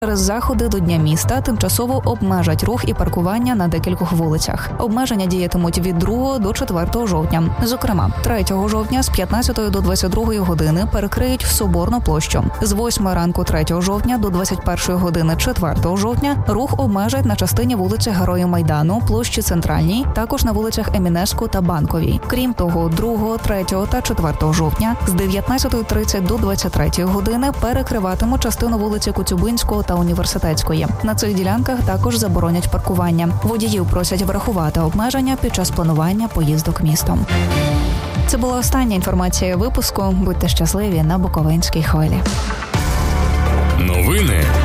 Через заходи до Дня міста тимчасово обмежать рух і паркування на декількох вулицях. Обмеження діятимуть від 2 до 4 жовтня. Зокрема, 3 жовтня з 15 до 22 години перекриють Соборну площу. З 8 ранку 3 жовтня до 21 години 4 жовтня рух обмежать на частині вулиці Героїв Майдану, площі Центральній, також на вулицях Емінеску та Банковій. Крім того, 2, 3 та 4 жовтня з 19:30 до 23 години перекриватимуть частину вулиці Коцюбинського та Університетської. На цих ділянках також заборонять паркування. Водіїв просять врахувати обмеження під час планування поїздок містом. Це була остання інформація випуску. Будьте щасливі на Буковинській хвилі. Новини